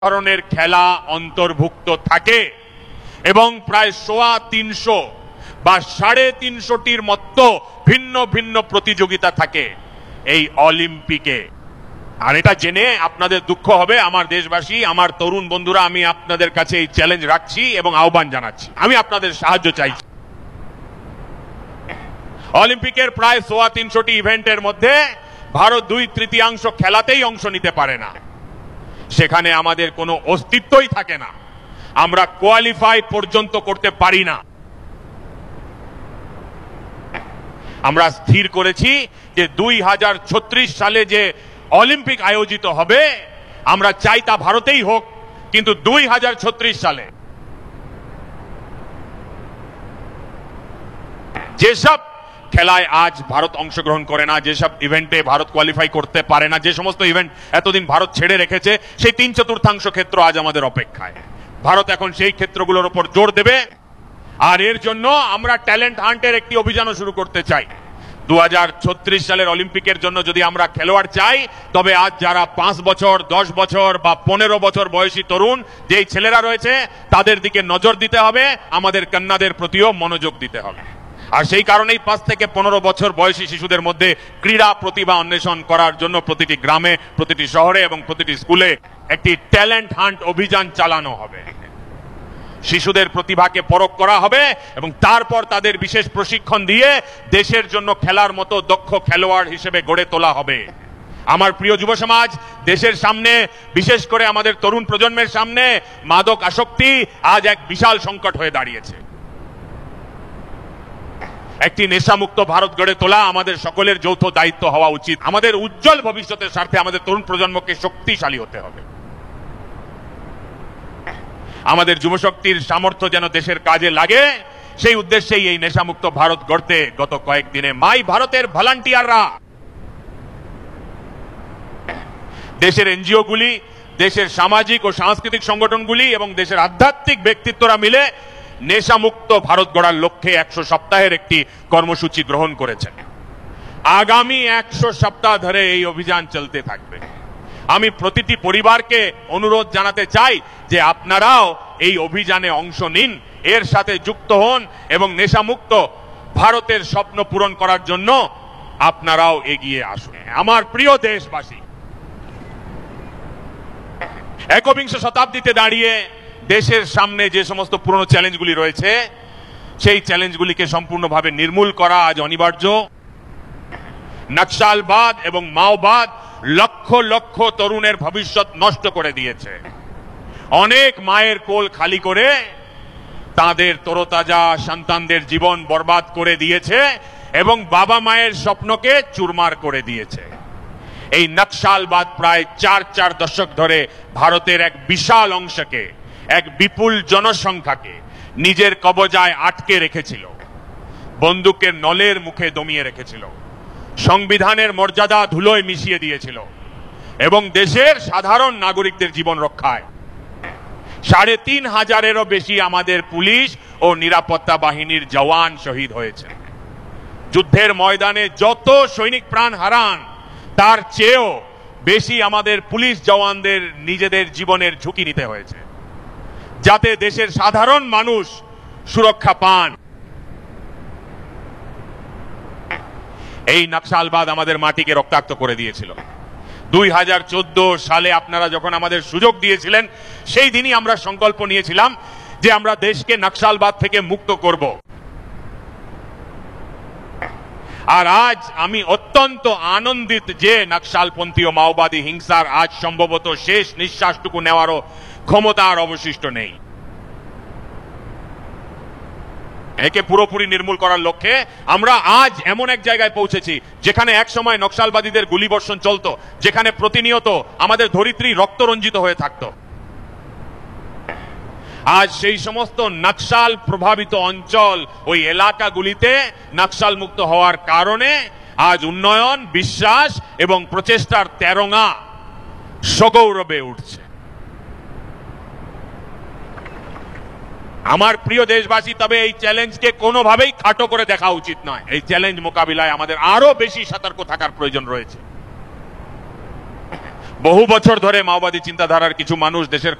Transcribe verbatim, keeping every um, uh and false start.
ধরনের খেলা অন্তর্ভুক্ত থাকে এবং প্রায় সোয়া তিনশো বা সাড়ে তিনশোটির মতো ভিন্ন ভিন্ন প্রতিযোগিতা থাকে এই অলিম্পিকে। আর এটা জেনে আপনাদের দুঃখ হবে, আমার দেশবাসী, আমার তরুণ বন্ধুরা, আমি আপনাদের কাছে এই চ্যালেঞ্জ রাখছি এবং আহ্বান জানাচ্ছি, আমি আপনাদের সাহায্য চাইছি। অলিম্পিকের প্রায় সোয়া তিনশোটি ইভেন্টের মধ্যে ভারত দুই তৃতীয়াংশ খেলাতেই অংশ নিতে পারে না। সেখানে আমাদের কোনো অস্তিত্বই থাকে না, আমরা কোয়ালিফাই পর্যন্ত করতে পারি না। আমরা স্থির করেছি যে দুই হাজার ছত্রিশ সালে যে অলিম্পিক আয়োজিত হবে আমরা চাই তা ভারতেই হোক, কিন্তু দুই হাজার ছত্রিশ সালে যেসব খেলায় আজ ভারত অংশগ্রহণ করে না, যেসব ইভেন্টে ভারত কোয়ালিফাই করতে পারে না, যে সমস্ত ইভেন্ট এতদিন ভারত ছেড়ে রেখেছে, সেই তিন চতুর্থাংশ ক্ষেত্র আজ আমাদের অপেক্ষায়। ভারত এখন সেই ক্ষেত্রগুলোর উপর জোর দেবে, আর এর জন্য আমরা ট্যালেন্ট হান্টের একটি অভিযানও শুরু করতে চাই। দু হাজার ছত্রিশ সালের অলিম্পিকের জন্য যদি আমরা খেলোয়াড় চাই, তবে আজ যারা পাঁচ বছর দশ বছর বা পনেরো বছর বয়সী তরুণ যেই ছেলেরা রয়েছে তাদের দিকে নজর দিতে হবে, আমাদের কন্যাদের প্রতিও মনোযোগ দিতে হবে। আর সেই কারণেই পাঁচ থেকে পনেরো বছর বয়সী শিশুদের মধ্যে ক্রীড়া প্রতিভা অন্বেষণ করার জন্য প্রতিটি গ্রামে, প্রতিটি শহরে এবং প্রতিটি স্কুলে একটি ট্যালেন্ট হান্ট অভিযান চালানো হবে। শিশুদের প্রতিভাকে পরখ করা হবে এবং তারপর তাদের বিশেষ প্রশিক্ষণ দিয়ে দেশের জন্য খেলার মতো দক্ষ খেলোয়াড় হিসেবে গড়ে তোলা হবে। আমার প্রিয় যুব সমাজ, দেশের সামনে, বিশেষ করে আমাদের তরুণ প্রজন্মের সামনে মাদক আসক্তি আজ এক বিশাল সংকট হয়ে দাঁড়িয়েছে। একটি নেশামুক্ত ভারত গড়ে তোলা আমাদের সকলের যৌথ দায়িত্ব হওয়া উচিত। আমাদের উজ্জ্বল ভবিষ্যতের স্বার্থে আমাদের তরুণ প্রজন্মকে শক্তিশালী হতে হবে। আমাদের যুবশক্তির সামর্থ্য যেন দেশের কাজে লাগে, সেই উদ্দেশ্যেই এই নেশামুক্ত ভারত গড়তে গত কয়েকদিনে মাই ভারতের ভলান্টিয়াররা দেশের এনজিও গুলি, দেশের সামাজিক ও সাংস্কৃতিক সংগঠনগুলি এবং দেশের আধ্যাত্মিক ব্যক্তিত্বরা মিলে নেশামুক্ত ভারত গড়ার লক্ষ্যে একশো সপ্তাহের একটি কর্মসূচি গ্রহণ করেছেন। আগামী একশো সপ্তাহ ধরে এই অভিযান চলতে থাকবে। আমি প্রতিটি পরিবারকে অনুরোধ জানাতে চাই যে আপনারাও এই অভিযানে অংশ নিন, এর সাথে যুক্ত হন এবং নেশামুক্ত ভারতের স্বপ্ন পূরণ করার জন্য আপনারাও এগিয়ে আসুন। আমার প্রিয় দেশবাসী, একবিংশ শতাব্দীতে দাঁড়িয়ে দেশের সামনে যে সমস্ত পুরনো চ্যালেঞ্জগুলি রয়েছে, সেই চ্যালেঞ্জগুলিকে সম্পূর্ণভাবে নির্মূল করা আজ অনিবার্য। নকশালবাদ এবং মাওবাদ লক্ষ লক্ষ তরুণের ভবিষ্যৎ নষ্ট করে দিয়েছে, অনেক মায়ের কোল খালি করে তাদের তরতাজা সন্তানদের জীবন বরবাদ করে দিয়েছে এবং বাবা মায়ের স্বপ্নকে চুরমার করে দিয়েছে। এই নকশালবাদ প্রায় চার চার দশক ধরে ভারতের এক বিশাল অংশকে, এক বিপুল জনসংখ্যাকে নিজের কবজায় আটকে রেখেছিল, বন্দুকের নলের মুখে দমিয়ে রেখেছিল, সংবিধানের মর্যাদা ধুলোয় মিশিয়ে দিয়েছিল এবং দেশের সাধারণ নাগরিকদের জীবন রক্ষায় সাড়ে তিন হাজারেরও বেশি আমাদের পুলিশ ও নিরাপত্তা বাহিনীর জওয়ান শহীদ হয়েছে। যুদ্ধের ময়দানে যত সৈনিক প্রাণ হারান তার চেয়েও বেশি আমাদের পুলিশ জওয়ানদের নিজেদের জীবনের ঝুঁকি নিতে হয়েছে, যাতে দেশের সাধারণ মানুষ সুরক্ষা পান। এই নকশালবাদ আমাদের মাটিকে রক্তাক্ত করে দিয়েছিল। দুই হাজার চোদ্দ সালে আপনারা যখন আমাদের সুযোগ দিয়েছিলেন, সেই দিনই আমরা সংকল্প নিয়েছিলাম যে আমরা দেশকে নকশালবাদ থেকে মুক্ত করব। আর আজ আমি অত্যন্ত আনন্দিত যে নকশালপন্থী ও মাওবাদী হিংসার আজ সম্ভবত শেষ নিঃশ্বাসটুকু নেওয়ারও ক্ষমতা আর অবশিষ্ট নেই। একে পুরোপুরি নির্মূল করার লক্ষ্যে আমরা আজ এমন এক জায়গায় পৌঁছেছি যেখানে এক সময় নকশালবাদীদের গুলিবর্ষণ চলত, যেখানে প্রতিনিয়ত আমাদের ধরিত্রী রক্তরঞ্জিত হয়ে থাকত। আজ সেই সমস্ত নকশাল প্রভাবিত অঞ্চল, ওই এলাকাগুলিতে নকশাল মুক্ত হওয়ার কারণে আজ উন্নয়ন, বিশ্বাস এবং প্রচেষ্টার তেরঙা সগৌরবে উঠছে। আমার প্রিয় দেশবাসী, তবে এই চ্যালেঞ্জকে কোনোভাবেই খাটো করে দেখা উচিত নয়। এই চ্যালেঞ্জ মোকাবিলায় আমাদের আরো বেশি সতর্ক থাকার প্রয়োজন রয়েছে। বহু বছর ধরে মাওবাদী চিন্তাধারার কিছু মানুষ দেশের